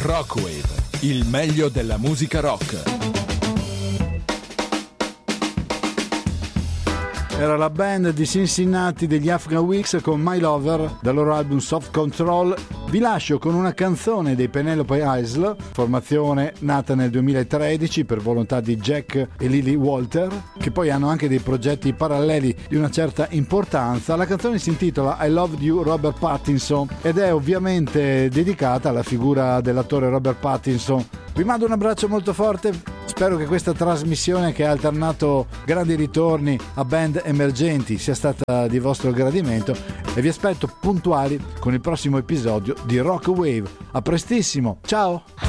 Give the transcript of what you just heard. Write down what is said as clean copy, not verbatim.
Rockwave, il meglio della musica rock. Era la band di Cincinnati degli Afghan Wigs con My Lover dal loro album Soft Control. Vi lascio con una canzone dei Penelope Isle, formazione nata nel 2013 per volontà di Jack e Lily Walter, che poi hanno anche dei progetti paralleli di una certa importanza. La canzone si intitola I Loved You Robert Pattinson ed è ovviamente dedicata alla figura dell'attore Robert Pattinson. Vi mando un abbraccio molto forte, spero che questa trasmissione che ha alternato grandi ritorni a band emergenti sia stata di vostro gradimento e vi aspetto puntuali con il prossimo episodio di Rock Wave. A prestissimo, ciao!